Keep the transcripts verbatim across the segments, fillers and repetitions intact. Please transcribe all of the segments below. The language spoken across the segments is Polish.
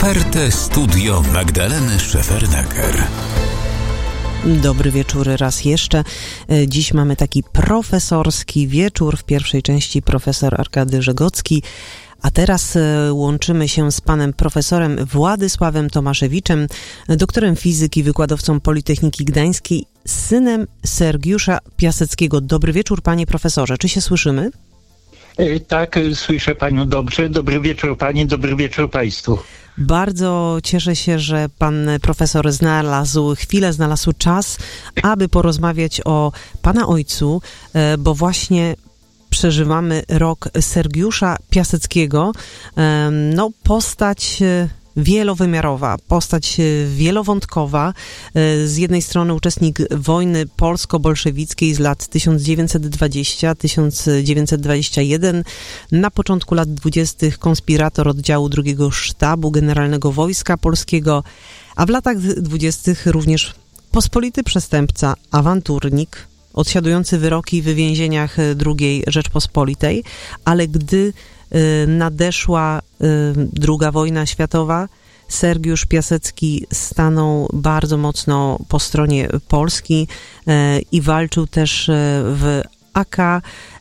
Ofertę Studio Magdaleny Szefernaker. Dobry wieczór raz jeszcze. Dziś mamy taki profesorski wieczór. W pierwszej części profesor Arkady Żegocki, a teraz łączymy się z panem profesorem Władysławem Tomaszewiczem, doktorem fizyki, wykładowcą Politechniki Gdańskiej, synem Sergiusza Piaseckiego. Dobry wieczór, panie profesorze. Czy się słyszymy? Tak, słyszę panią dobrze. Dobry wieczór pani, dobry wieczór państwu. Bardzo cieszę się, że pan profesor znalazł chwilę, znalazł czas, aby porozmawiać o pana ojcu, bo właśnie przeżywamy rok Sergiusza Piaseckiego. No, postać wielowymiarowa, postać wielowątkowa. Z jednej strony uczestnik wojny polsko-bolszewickiej z lat tysiąc dziewięćset dwudziesty do tysiąc dziewięćset dwudziestego pierwszego. Na początku lat dwudziestych konspirator oddziału drugiego Sztabu Generalnego Wojska Polskiego, a w latach dwudziestych również pospolity przestępca, awanturnik, odsiadujący wyroki w więzieniach drugiej Rzeczpospolitej, ale gdy nadeszła druga wojna światowa, Sergiusz Piasecki stanął bardzo mocno po stronie Polski i walczył też w A K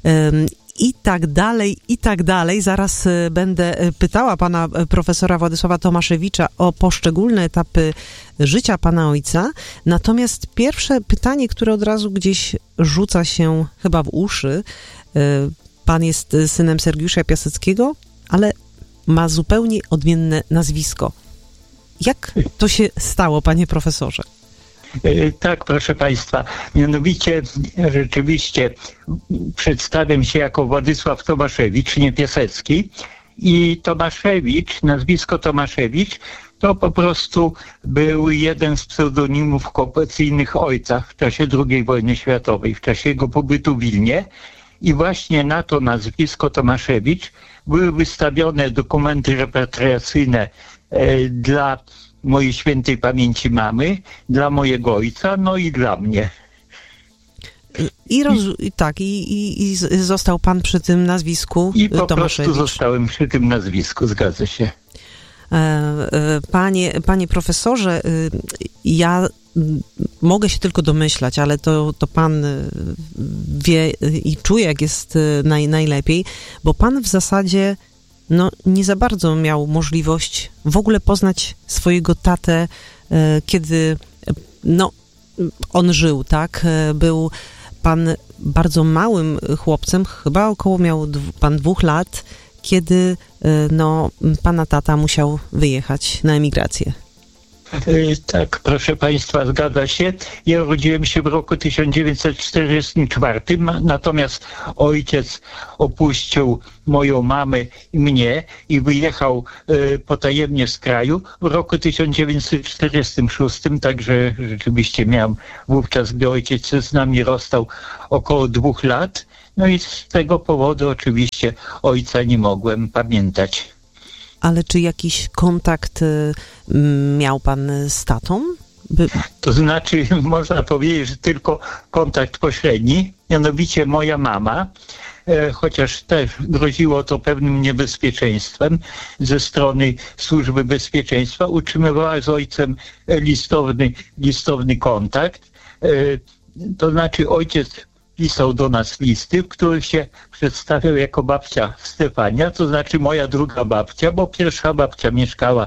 i tak dalej, i tak dalej. Zaraz będę pytała pana profesora Władysława Tomaszewicza o poszczególne etapy życia pana ojca. Natomiast pierwsze pytanie, które od razu gdzieś rzuca się chyba w uszy. Pan jest synem Sergiusza Piaseckiego, ale ma zupełnie odmienne nazwisko. Jak to się stało, panie profesorze? Tak, proszę państwa. Mianowicie rzeczywiście przedstawiam się jako Władysław Tomaszewicz, nie Piasecki. I Tomaszewicz, nazwisko Tomaszewicz, to po prostu był jeden z pseudonimów okupacyjnych ojca w czasie drugiej wojny światowej, w czasie jego pobytu w Wilnie. I właśnie na to nazwisko Tomaszewicz były wystawione dokumenty repatriacyjne e, dla mojej świętej pamięci mamy, dla mojego ojca, no i dla mnie. I, roz, i tak, i, i, i został pan przy tym nazwisku I po Tomaszewicz. prostu zostałem przy tym nazwisku, zgadza się. Panie, panie profesorze, ja mogę się tylko domyślać, ale to, to pan wie i czuje, jak jest naj, najlepiej, bo pan w zasadzie no, nie za bardzo miał możliwość w ogóle poznać swojego tatę, kiedy no, on żył, tak? Był pan bardzo małym chłopcem, chyba około miał pan dwóch lat, kiedy no, pana tata musiał wyjechać na emigrację. Tak, proszę państwa, zgadza się. Ja urodziłem się w roku tysiąc dziewięćset czterdziestym czwartym, natomiast ojciec opuścił moją mamę i mnie i wyjechał e, potajemnie z kraju w roku tysiąc dziewięćset czterdziestym szóstym, także rzeczywiście miałem wówczas, gdy ojciec z nami rozstał, około dwóch lat. No i z tego powodu oczywiście ojca nie mogłem pamiętać. Ale czy jakiś kontakt y, miał pan z tatą? By... To znaczy, można powiedzieć, że tylko kontakt pośredni, mianowicie moja mama, e, chociaż też groziło to pewnym niebezpieczeństwem ze strony Służby Bezpieczeństwa, utrzymywała z ojcem listowny, listowny kontakt. E, to znaczy ojciec pisał do nas listy, w których się przedstawiał jako babcia Stefania, to znaczy moja druga babcia, bo pierwsza babcia mieszkała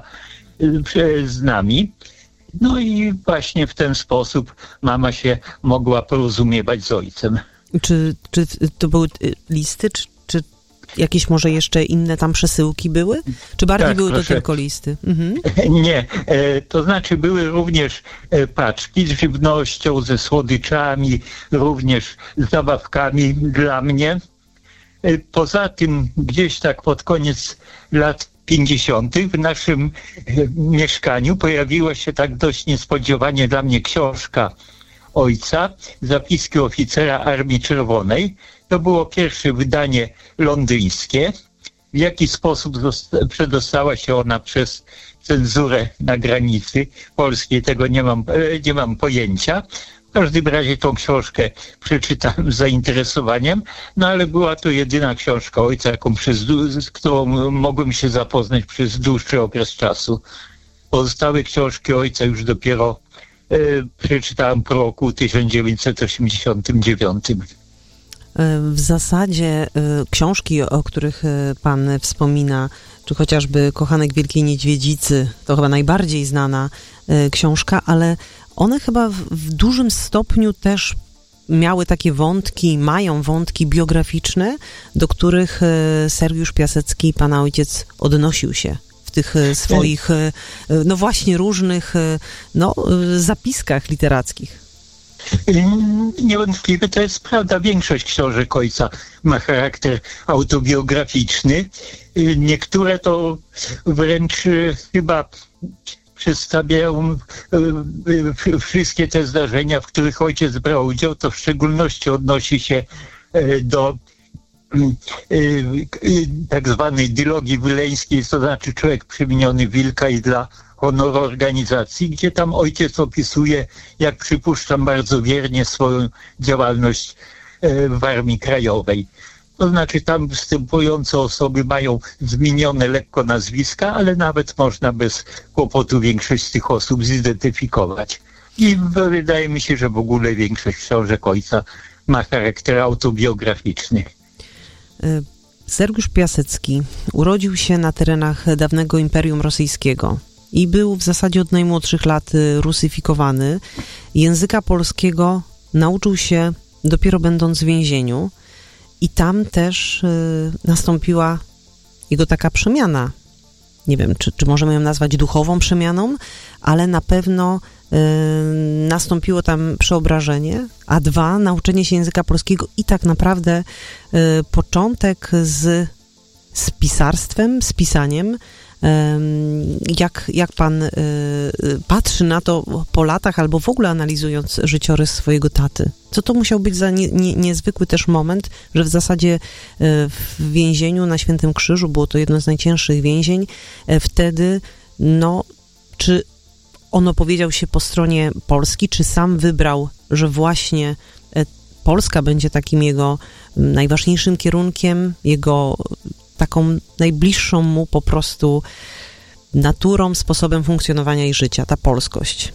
z nami. No i właśnie w ten sposób mama się mogła porozumiewać z ojcem. Czy, czy to były listy, czy, czy jakieś może jeszcze inne tam przesyłki były? Czy bardziej tak, były proszę. to tylko listy? Mhm. Nie, to znaczy były również paczki z żywnością, ze słodyczami, również z zabawkami dla mnie. Poza tym gdzieś tak pod koniec lat pięćdziesiątych w naszym mieszkaniu pojawiła się tak dość niespodziewanie dla mnie książka ojca, Zapiski oficera Armii Czerwonej. To było pierwsze wydanie londyńskie. W jaki sposób przedostała się ona przez cenzurę na granicy polskiej, tego nie mam, nie mam pojęcia. W każdym razie tą książkę przeczytałem z zainteresowaniem, no ale była to jedyna książka ojca, jaką przez, z którą mogłem się zapoznać przez dłuższy okres czasu. Pozostałe książki ojca już dopiero e, przeczytałem po roku tysiąc dziewięćset osiemdziesiątym dziewiątym. W zasadzie książki, o których pan wspomina, czy chociażby Kochanek Wielkiej Niedźwiedzicy, to chyba najbardziej znana książka, ale one chyba w, w dużym stopniu też miały takie wątki, mają wątki biograficzne, do których Sergiusz Piasecki, pana ojciec, odnosił się w tych swoich, no właśnie, różnych no, zapiskach literackich. Niewątpliwie to jest prawda. Większość książek ojca ma charakter autobiograficzny. Niektóre to wręcz chyba przedstawiają wszystkie te zdarzenia, w których ojciec brał udział. To w szczególności odnosi się do tak zwanej dylogii wileńskiej, to znaczy Człowiek przemieniony w wilka i dla honoru organizacji, gdzie tam ojciec opisuje, jak przypuszczam, bardzo wiernie swoją działalność w Armii Krajowej. To znaczy tam występujące osoby mają zmienione lekko nazwiska, ale nawet można bez kłopotu większość z tych osób zidentyfikować. I wydaje mi się, że w ogóle większość książek ojca ma charakter autobiograficzny. Sergiusz Piasecki urodził się na terenach dawnego Imperium Rosyjskiego i był w zasadzie od najmłodszych lat rusyfikowany. Języka polskiego nauczył się dopiero będąc w więzieniu i tam też y, nastąpiła jego taka przemiana. Nie wiem, czy, czy możemy ją nazwać duchową przemianą, ale na pewno y, nastąpiło tam przeobrażenie, a dwa, nauczenie się języka polskiego i tak naprawdę y, początek z, z pisarstwem, z pisaniem. Jak, jak pan y, patrzy na to po latach, albo w ogóle analizując życiorys swojego taty? Co to musiał być za nie, nie, niezwykły też moment, że w zasadzie y, w więzieniu na Świętym Krzyżu, było to jedno z najcięższych więzień, y, wtedy, no, czy on opowiedział się po stronie Polski, czy sam wybrał, że właśnie y, Polska będzie takim jego najważniejszym kierunkiem, jego taką najbliższą mu po prostu naturą, sposobem funkcjonowania i życia, ta polskość?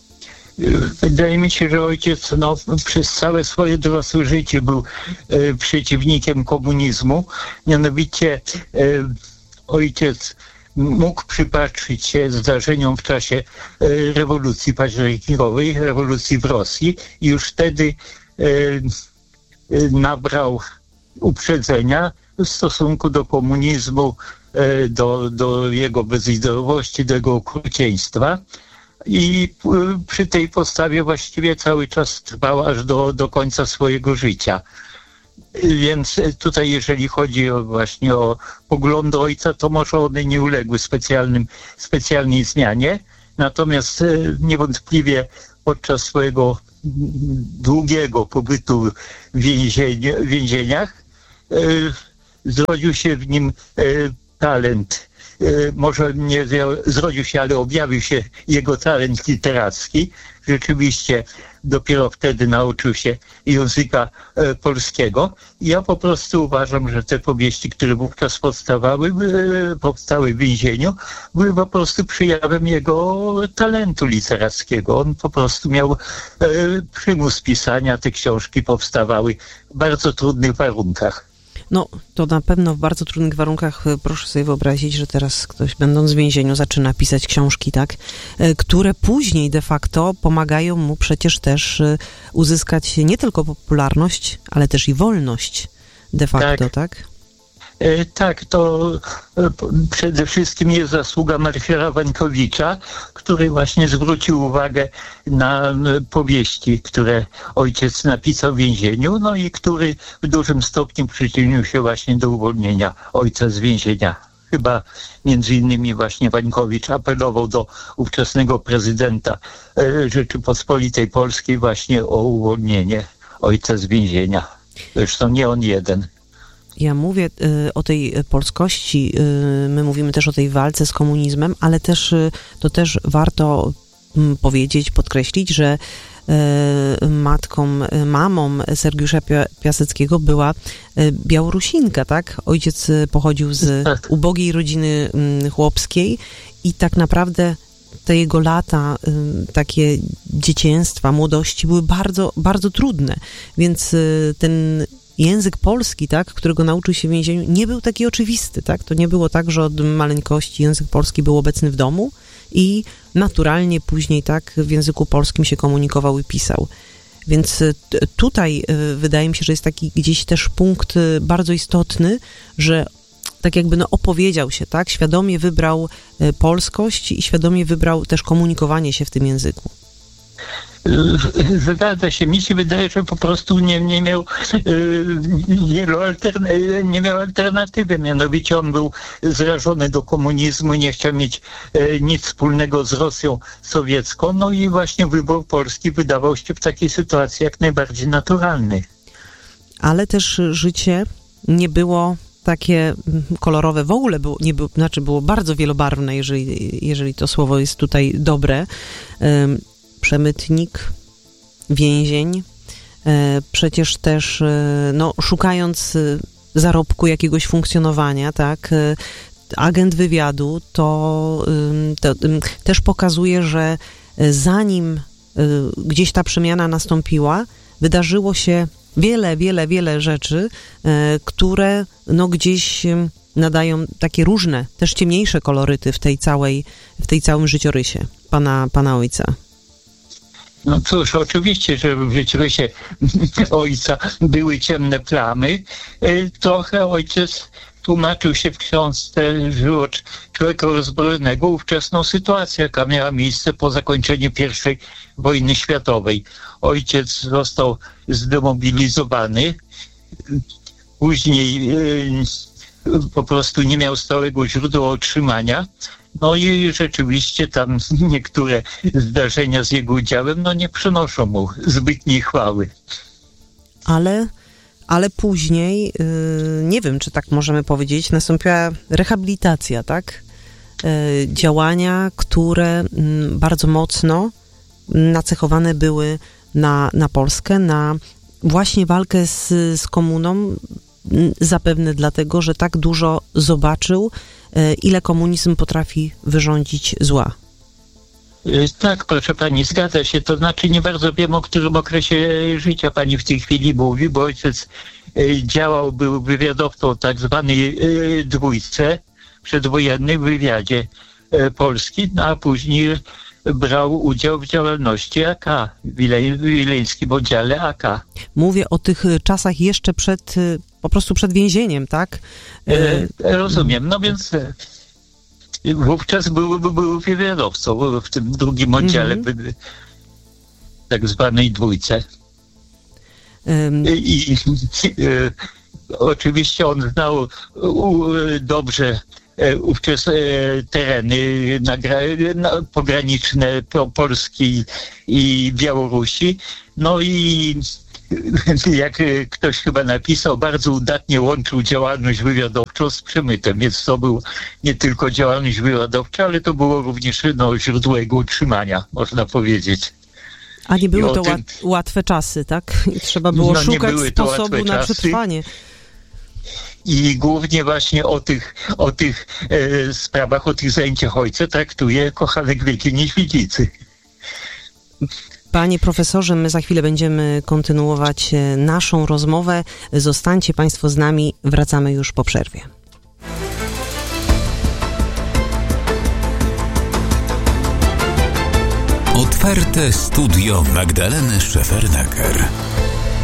Wydaje mi się, że ojciec no, przez całe swoje dorosłe życie był e, przeciwnikiem komunizmu. Mianowicie e, ojciec mógł przypatrzyć się zdarzeniom w czasie e, rewolucji październikowej, rewolucji w Rosji i już wtedy e, e, nabrał uprzedzenia w stosunku do komunizmu, do, do jego bezideowości, do jego okrucieństwa. I przy tej postawie właściwie cały czas trwał aż do, do końca swojego życia. Więc tutaj, jeżeli chodzi o właśnie o poglądy ojca, to może one nie uległy specjalnym, specjalnej zmianie. Natomiast niewątpliwie podczas swojego długiego pobytu w więzieniu, w więzieniach zrodził się w nim e, talent, e, może nie zrodził się, ale objawił się jego talent literacki. Rzeczywiście dopiero wtedy nauczył się języka e, polskiego. I ja po prostu uważam, że te powieści, które wówczas powstawały, e, powstały w więzieniu, były po prostu przejawem jego talentu literackiego. On po prostu miał e, przymus pisania, te książki powstawały w bardzo trudnych warunkach. No, to na pewno w bardzo trudnych warunkach. Proszę sobie wyobrazić, że teraz ktoś, będąc w więzieniu, zaczyna pisać książki, tak, które później de facto pomagają mu przecież też uzyskać nie tylko popularność, ale też i wolność de facto, tak? tak? Tak, to przede wszystkim jest zasługa Marfiora Wańkowicza, który właśnie zwrócił uwagę na powieści, które ojciec napisał w więzieniu, no i który w dużym stopniu przyczynił się właśnie do uwolnienia ojca z więzienia. Chyba między innymi właśnie Wańkowicz apelował do ówczesnego prezydenta Rzeczypospolitej Polskiej właśnie o uwolnienie ojca z więzienia. Zresztą nie on jeden. Ja mówię y, o tej polskości, y, my mówimy też o tej walce z komunizmem, ale też y, to też warto y, powiedzieć, podkreślić, że matką, mamą Sergiusza Piaseckiego była Białorusinka, tak? Ojciec pochodził z ubogiej rodziny chłopskiej i tak naprawdę te jego lata, takie dzieciństwa, młodości były bardzo, bardzo trudne, więc ten język polski, tak, którego nauczył się w więzieniu, nie był taki oczywisty, tak? To nie było tak, że od maleńkości język polski był obecny w domu i naturalnie później tak w języku polskim się komunikował i pisał. Więc tutaj wydaje mi się, że jest taki gdzieś też punkt bardzo istotny, że tak jakby no opowiedział się, tak? Świadomie wybrał polskość i świadomie wybrał też komunikowanie się w tym języku. Zgadza się. Mi się wydaje, że po prostu nie, nie miał wielu altern- nie miał alternatywy. Mianowicie on był zrażony do komunizmu, nie chciał mieć nic wspólnego z Rosją sowiecką. No i właśnie wybór Polski wydawał się w takiej sytuacji jak najbardziej naturalny. Ale też życie nie było takie kolorowe, w ogóle było, nie było, znaczy było bardzo wielobarwne, jeżeli, jeżeli to słowo jest tutaj dobre. Przemytnik, więzień, przecież też no, szukając zarobku jakiegoś funkcjonowania, tak, agent wywiadu, to, to też pokazuje, że zanim gdzieś ta przemiana nastąpiła, wydarzyło się wiele, wiele, wiele rzeczy, które no gdzieś nadają takie różne, też ciemniejsze koloryty w tej całej, w tej całym życiorysie pana, pana ojca. No cóż, oczywiście, że w życiorysie ojca były ciemne plamy. Trochę ojciec tłumaczył się w książce Żyło człowieka rozbrojonego ówczesną sytuację, jaka miała miejsce po zakończeniu pierwszej wojny światowej. Ojciec został zdemobilizowany, później po prostu nie miał stałego źródła utrzymania. No i rzeczywiście tam niektóre zdarzenia z jego udziałem no nie przynoszą mu zbytniej chwały. Ale, ale później, yy, nie wiem, czy tak możemy powiedzieć, nastąpiła rehabilitacja, tak? Yy, działania, które yy, bardzo mocno nacechowane były na, na Polskę, na właśnie walkę z, z komuną, yy, zapewne dlatego, że tak dużo zobaczył, ile komunizm potrafi wyrządzić zła. Tak, proszę pani, zgadza się. To znaczy nie bardzo wiem, o którym okresie życia pani w tej chwili mówi, bo ojciec działał, był wywiadowcą tak zwanej dwójce przedwojennej w wywiadzie Polski, no a później brał udział w działalności A K, w wileńskim oddziale A K. Mówię o tych czasach jeszcze przed, po prostu przed więzieniem, tak? E, rozumiem, no więc wówczas był, był wywiadowcą w tym drugim oddziale, mm-hmm. tak zwanej dwójce. Um. I, i e, oczywiście on znał u, dobrze ówczesne tereny nagra- na, pograniczne Polski i Białorusi. No i jak ktoś chyba napisał, bardzo udatnie łączył działalność wywiadowczą z przemytem, więc to był nie tylko działalność wywiadowcza, ale to było również no, źródło jego utrzymania, można powiedzieć. A nie były to tym... łatwe czasy, tak? I trzeba było no, szukać sposobu na przetrwanie. I głównie właśnie o tych, o tych e, sprawach, o tych zajęciach ojca traktuje Kochanek Wielkiej Niedźwiedzicy. Panie profesorze, my za chwilę będziemy kontynuować naszą rozmowę. Zostańcie państwo z nami, wracamy już po przerwie. Otwarte studio Magdaleny Szefernaker.